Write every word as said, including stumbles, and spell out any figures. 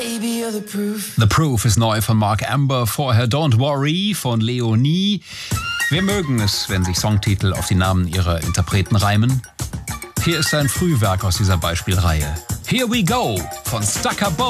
Baby, you're the proof. The Proof ist neu von Mark Amber, vorher Don't Worry von Leonie. Wir mögen es, wenn sich Songtitel auf die Namen ihrer Interpreten reimen. Hier ist ein Frühwerk aus dieser Beispielreihe. Here We Go von Stuck Up Bo.